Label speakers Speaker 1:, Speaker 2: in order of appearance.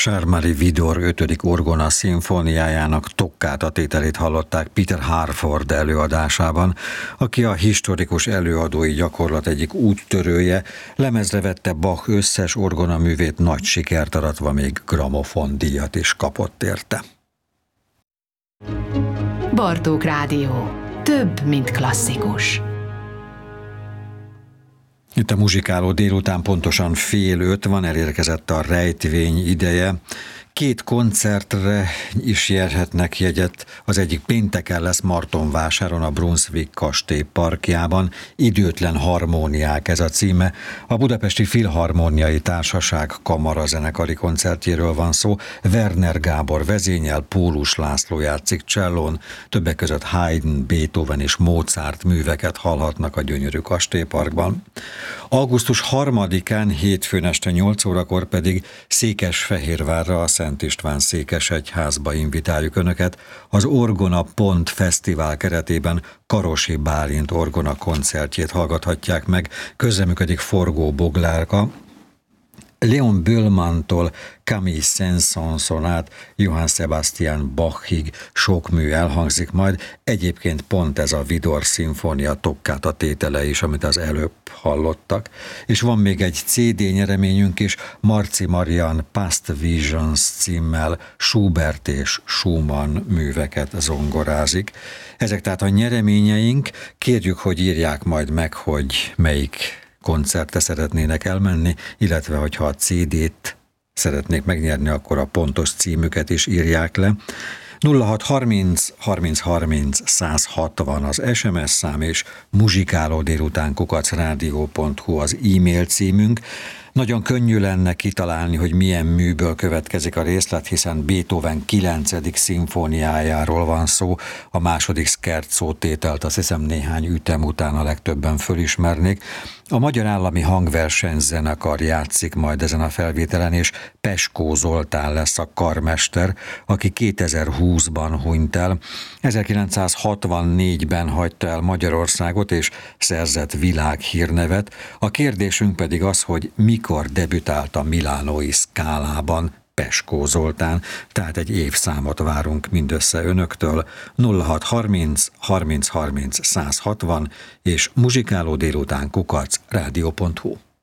Speaker 1: Charles-Marie Widor 5. orgona szimfóniájának toccata tételét hallották Peter Harford előadásában, aki a historikus előadói gyakorlat egyik úttörője, lemezre vette Bach összes orgona művét, nagy sikert aratva, még gramofondíjat is kapott érte.
Speaker 2: Bartók Rádió. Több, mint klasszikus.
Speaker 1: Itt a muzsikáló délután pontosan 4:30 van, elérkezett a rejtvény ideje. 2 koncertre is nyerhetnek jegyet. Az egyik pénteken lesz Martonvásáron, a Brunswick kastély parkjában. Időtlen harmóniák ez a címe. A Budapesti Filharmóniai Társaság kamarazenekari koncertjéről van szó. Werner Gábor vezényel, Pólus László játszik csellón, többek között Haydn, Beethoven és Mozart műveket hallhatnak a gyönyörű kastélyparkban. Augusztus 3-án, hétfőn este 8 órakor pedig Székesfehérvárra, a Szent István Székesegyházba invitáljuk Önöket. Az Orgona Pont Fesztivál keretében Karosi Bálint orgona koncertjét hallgathatják meg. Közreműködik Forgó Boglárka, Léon Bühlmann-tól Camille Saint-Saënson át Johann Sebastian Bachig sok mű elhangzik majd. Egyébként pont ez a Widor szimfónia toccata tétele is, amit az előbb hallottak. És van még egy CD nyereményünk is, Marci Marian Past Visions címmel Schubert és Schumann műveket zongorázik. Ezek tehát a nyereményeink, kérjük, hogy írják majd meg, hogy melyik koncertre szeretnének elmenni, illetve hogyha a CD-t szeretnék megnyerni, akkor a pontos címüket is írják le. 0630 30 30 160 az SMS szám, és muzsikálódélután@rádió.hu az e-mail címünk. Nagyon könnyű lenne kitalálni, hogy milyen műből következik a részlet, hiszen Beethoven 9. szimfóniájáról van szó, a második scherzo tételt azt hiszem néhány ütem után a legtöbben fölismernék. A Magyar Állami Hangversenyzenekar játszik majd ezen a felvételen, és Peskó Zoltán lesz a karmester, aki 2020-ban hunyt el. 1964-ben hagyta el Magyarországot, és szerzett világhírnevet. A kérdésünk pedig az, hogy mikor debütált a Milánói Scalában Peskó Zoltán, tehát egy évszámot várunk mindössze Önöktől. 0630 30 30 160 és muzsikálódélután @rádió.hu.